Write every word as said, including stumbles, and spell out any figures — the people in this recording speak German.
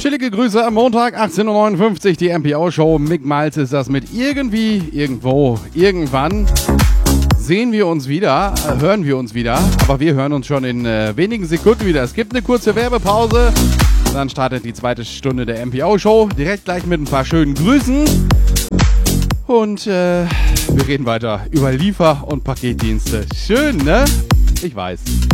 Chillige Grüße am Montag, achtzehn Uhr neunundfünfzig, die M P O-Show. Mick Miles ist das mit irgendwie, irgendwo, irgendwann. Sehen wir uns wieder, äh, hören wir uns wieder, aber wir hören uns schon in äh, wenigen Sekunden wieder. Es gibt eine kurze Werbepause, dann startet die zweite Stunde der M P O-Show, direkt gleich mit ein paar schönen Grüßen. Und äh, wir reden weiter über Liefer- und Paketdienste. Schön, ne? Ich weiß.